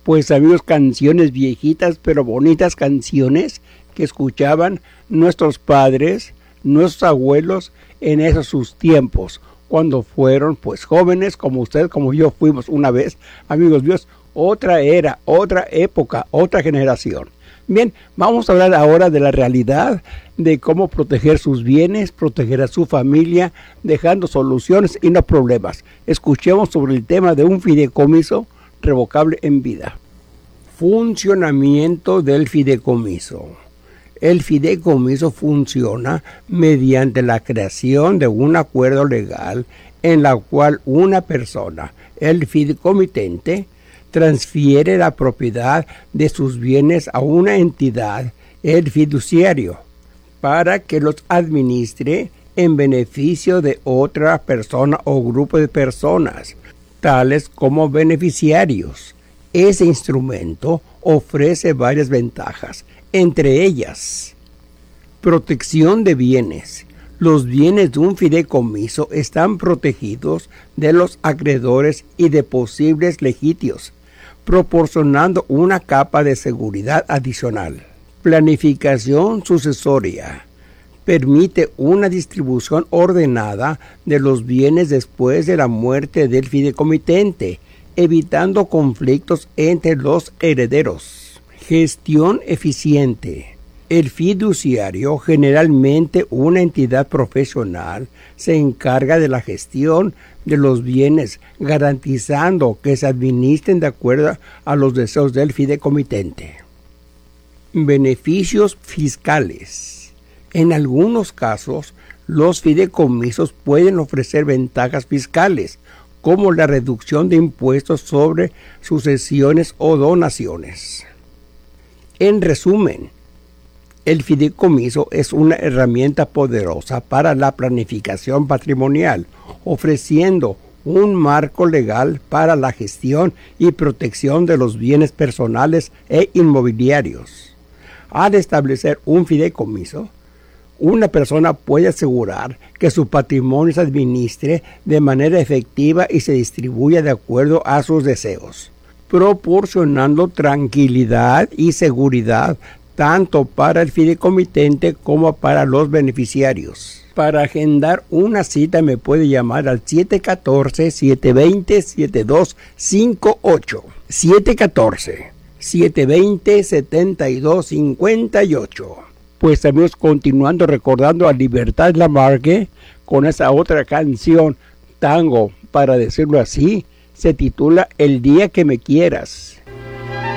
Pues amigos, canciones viejitas pero bonitas canciones que escuchaban nuestros padres, nuestros abuelos en esos sus tiempos, cuando fueron pues jóvenes como usted, como yo fuimos una vez, amigos míos, otra era, otra época, otra generación. Bien, vamos a hablar ahora de la realidad, de cómo proteger sus bienes, proteger a su familia, dejando soluciones y no problemas. Escuchemos sobre el tema de un fideicomiso revocable en vida. Funcionamiento del fideicomiso. El fideicomiso funciona mediante la creación de un acuerdo legal en la cual una persona, el fideicomitente, transfiere la propiedad de sus bienes a una entidad, el fiduciario, para que los administre en beneficio de otra persona o grupo de personas, tales como beneficiarios. Ese instrumento ofrece varias ventajas, entre ellas, protección de bienes. Los bienes de un fideicomiso están protegidos de los acreedores y de posibles litigios, proporcionando una capa de seguridad adicional. Planificación sucesoria. Permite una distribución ordenada de los bienes después de la muerte del fideicomitente, evitando conflictos entre los herederos. Gestión eficiente. El fiduciario, generalmente una entidad profesional, se encarga de la gestión de los bienes, garantizando que se administren de acuerdo a los deseos del fideicomitente. Beneficios fiscales. En algunos casos, los fideicomisos pueden ofrecer ventajas fiscales, como la reducción de impuestos sobre sucesiones o donaciones. En resumen, el fideicomiso es una herramienta poderosa para la planificación patrimonial, ofreciendo un marco legal para la gestión y protección de los bienes personales e inmobiliarios. Al establecer un fideicomiso, una persona puede asegurar que su patrimonio se administre de manera efectiva y se distribuya de acuerdo a sus deseos, proporcionando tranquilidad y seguridad tanto para el fideicomitente como para los beneficiarios. Para agendar una cita me puede llamar al 714-720-7258. 714-720-7258. Pues amigos, continuando recordando a Libertad Lamarque con esa otra canción, tango, para decirlo así, se titula El día que me quieras.